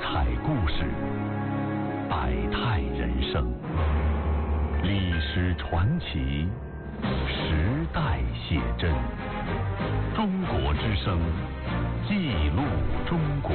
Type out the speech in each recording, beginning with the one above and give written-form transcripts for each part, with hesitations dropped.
彩故事，百态人生，历史传奇，时代写真。中国之声，记录中国。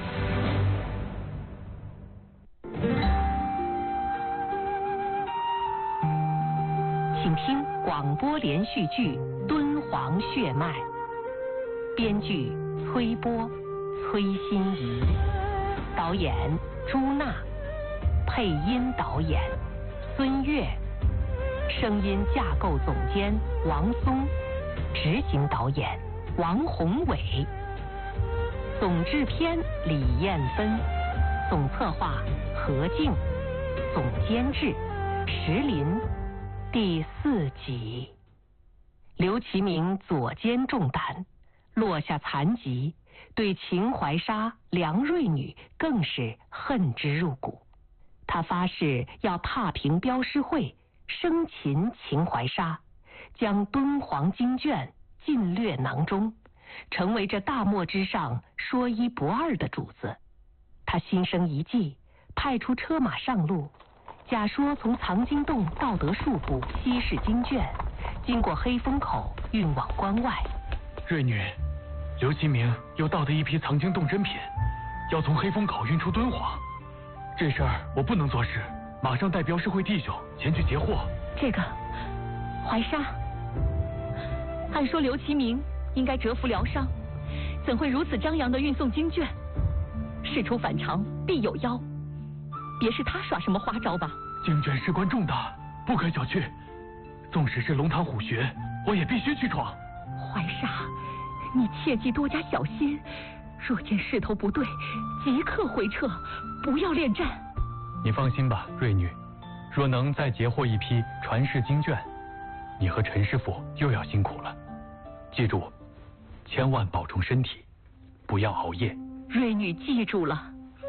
请听广播连续剧《敦煌血脉》，编剧崔波、崔心怡，导演朱娜，配音导演孙越，声音架构总监王松，执行导演王宏伟，总制片李艳芬，总策划何静，总监制石林。第4集，刘其明左肩中弹，落下残疾，对秦淮沙、梁瑞女更是恨之入骨。他发誓要踏平标师会，生擒秦淮沙，将敦煌经卷尽略囊中，成为这大漠之上说一不二的主子。他心生一计，派出车马上路，假说从藏经洞盗得数部西式经卷，经过黑风口运往关外。 瑞女，刘其明又盗得一批藏经洞珍品，要从黑风口运出敦煌。这事儿我不能坐视，马上带标师会弟兄前去截获。 这个怀沙，按说刘其明应该蛰伏疗伤，怎会如此张扬地运送经卷？事出反常必有妖，别是他耍什么花招吧？ 经卷事关重大，不可小觑。纵使是龙潭虎穴，我也必须去闯。 怀沙，你切记多加小心，若见势头不对，即刻回撤，不要恋战。 你放心吧，瑞女，若能再截获一批传世经卷，你和陈师傅又要辛苦了。记住，千万保重身体，不要熬夜。 瑞女记住了。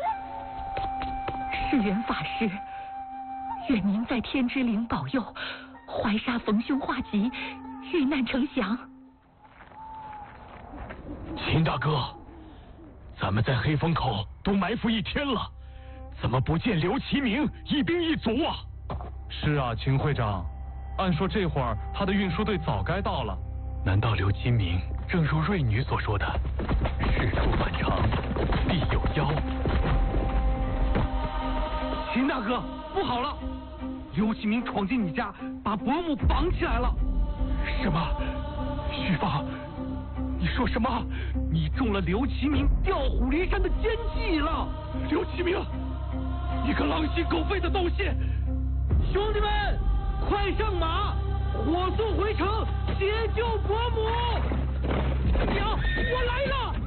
世人法师，愿您在天之灵保佑，怀沙逢凶化吉，遇难成祥。 秦大哥，咱们在黑风口都埋伏1天了，怎么不见刘其明一兵一卒啊？是啊，秦会长，按说这会儿他的运输队早该到了。难道刘其明正如瑞女所说的，事出反常必有妖？秦大哥，不好了！刘其明闯进你家，把伯母绑起来了。什么？徐放，你说什么？你中了刘其明调虎离山的奸计了！刘其明，你个狼心狗肺的东西！兄弟们，快上马，火速回城解救伯母！娘，我来了！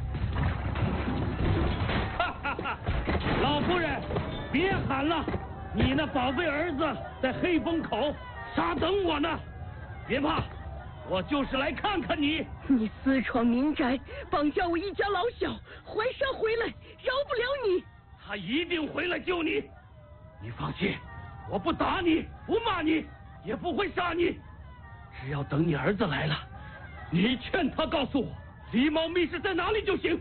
哈哈哈！老夫人，别喊了，你那宝贝儿子在黑风口傻等我呢。别怕，我就是来看看你。 你私闯民宅，绑架我一家老小，怀沙回来，饶不了你。 他一定回来救你，你放心，我不打你，不骂你，也不会杀你。只要等你儿子来了，你劝他告诉我狸猫密室在哪里就行。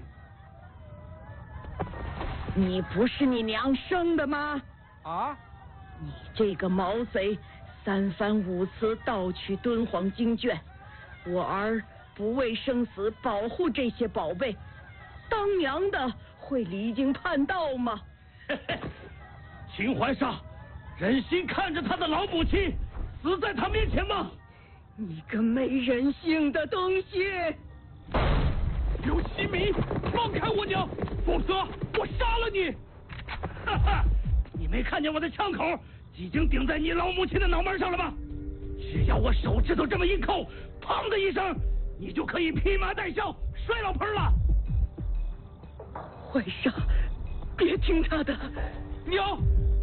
你不是你娘生的吗？ 啊！ 你这个毛贼，3番5次盗取敦煌经卷，我儿不为生死保护这些宝贝，当娘的会离经叛道吗？ 嘿嘿，秦淮沙忍心看着他的老母亲死在他面前吗？ 你个没人性的东西！ 刘其明，放开我娘，否则我杀了你！哈哈，你没看见我的枪口已经顶在你老母亲的脑门上了吗？只要我手指头这么一扣，砰的一声，你就可以披麻戴孝摔老盆了。 怀沙，别听他的。 娘，